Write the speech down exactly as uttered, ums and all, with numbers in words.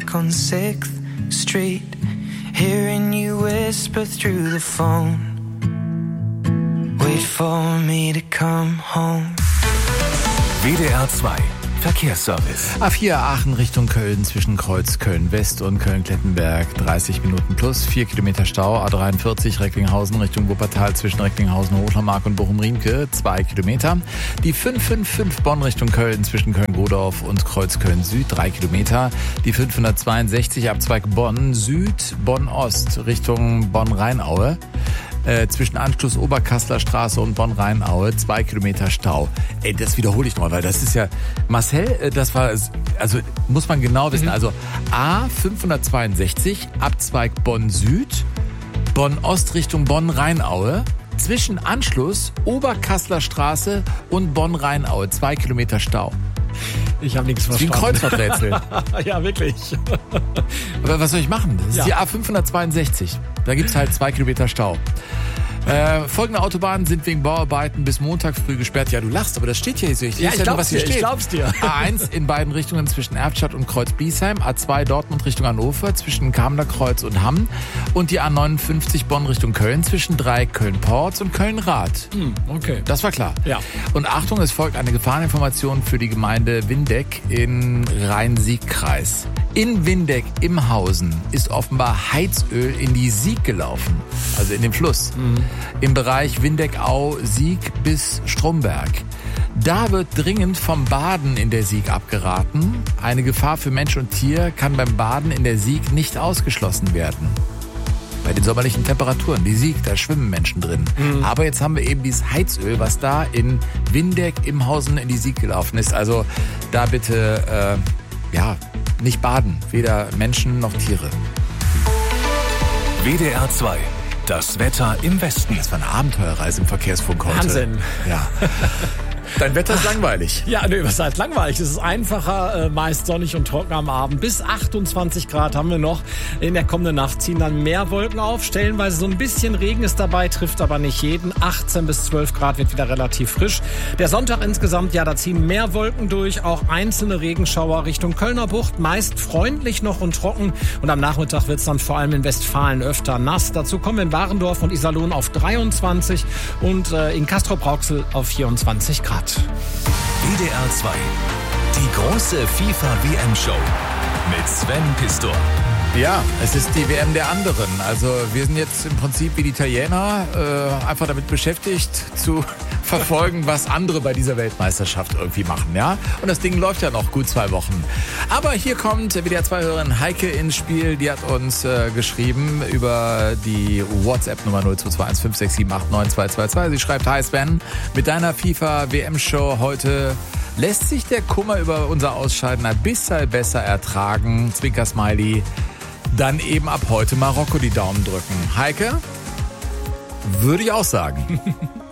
back on sixth Street, hearing you whisper through the phone, wait for me to come home. W D R zwei Verkehrsservice. A vier Aachen Richtung Köln zwischen Kreuz Köln-West und Köln-Klettenberg dreißig Minuten plus, vier Kilometer Stau. A dreiundvierzig Recklinghausen Richtung Wuppertal zwischen Recklinghausen, Hochlermark und Bochum-Riemke zwei Kilometer. Die fünf fünf fünf Bonn Richtung Köln zwischen Köln-Godorf und Kreuz Köln-Süd drei Kilometer. Die fünfhundertzweiundsechzig Abzweig Bonn Süd, Bonn-Ost Richtung Bonn-Rheinaue. Äh, zwischen Anschluss Oberkassler Straße und Bonn-Rheinaue, zwei Kilometer Stau. Ey, das wiederhole ich nochmal, weil das ist ja, Marcel, äh, das war, also muss man genau wissen, mhm. also A fünfhundertzweiundsechzig, Abzweig Bonn-Süd, Bonn-Ost Richtung Bonn-Rheinaue, zwischen Anschluss Oberkassler Straße und Bonn-Rheinaue, zwei Kilometer Stau. Ich habe nichts verstanden. Wie ein Kreuzworträtsel. Ja, wirklich. Aber was soll ich machen? Das ist ja die A fünfhundertzweiundsechzig. Da gibt's halt zwei Kilometer Stau. Äh, folgende Autobahnen sind wegen Bauarbeiten bis Montag früh gesperrt. Ja, du lachst, aber das steht hier. Ich sehe ja, ich ja glaub's nur, was hier dir, steht. ich glaub's dir. A eins in beiden Richtungen zwischen Erftstadt und Kreuz-Biesheim, A zwei Dortmund Richtung Hannover zwischen Kamener Kreuz und Hamm und die A neunundfünfzig Bonn Richtung Köln zwischen drei Köln-Porz und Köln-Rath. Hm, okay. Das war klar. Ja. Und Achtung, es folgt eine Gefahreninformation für die Gemeinde Windeck in Rhein-Sieg-Kreis. In Windeck im Hausen ist offenbar Heizöl in die Sieg gelaufen, also in den Fluss. Mhm. Im Bereich Windeck-Au-Sieg bis Stromberg. Da wird dringend vom Baden in der Sieg abgeraten. Eine Gefahr für Mensch und Tier kann beim Baden in der Sieg nicht ausgeschlossen werden. Bei den sommerlichen Temperaturen, die Sieg, da schwimmen Menschen drin. Mhm. Aber jetzt haben wir eben dieses Heizöl, was da in Windeck im Hausen in die Sieg gelaufen ist. Also da bitte, äh, ja, nicht baden. Weder Menschen noch Tiere. W D R zwei. Das Wetter im Westen. Das war eine Abenteuerreise im Verkehrsfunk heute. Wahnsinn. Ja. Dein Wetter ist langweilig. Ja, nee, was heißt langweilig? Es ist einfacher, äh, meist sonnig und trocken am Abend. Bis achtundzwanzig Grad haben wir noch. In der kommenden Nacht ziehen dann mehr Wolken auf. Stellenweise so ein bisschen Regen ist dabei, trifft aber nicht jeden. achtzehn bis zwölf Grad wird wieder relativ frisch. Der Sonntag insgesamt, ja, da ziehen mehr Wolken durch. Auch einzelne Regenschauer Richtung Kölner Bucht. Meist freundlich noch und trocken. Und am Nachmittag wird es dann vor allem in Westfalen öfter nass. Dazu kommen wir in Warendorf und Iserlohn auf dreiundzwanzig und äh, in Castrop-Rauxel auf vierundzwanzig Grad. W D R zwei. Die große FIFA-W M-Show mit Sven Pistor. Ja, es ist die W M der anderen. Also wir sind jetzt im Prinzip wie die Italiener äh, einfach damit beschäftigt zu verfolgen, was andere bei dieser Weltmeisterschaft irgendwie machen, ja? Und das Ding läuft ja noch gut zwei Wochen. Aber hier kommt W D R zwei-Hörerin Heike ins Spiel. Die hat uns äh, geschrieben über die WhatsApp-Nummer null zwei zwei eins fünf sechs sieben acht neun zwei zwei zwei. Sie schreibt: Hi Sven, mit deiner FIFA-W M-Show heute lässt sich der Kummer über unser Ausscheiden ein bisschen besser ertragen. Zwinker-Smiley. Dann eben ab heute Marokko die Daumen drücken. Heike? Würde ich auch sagen.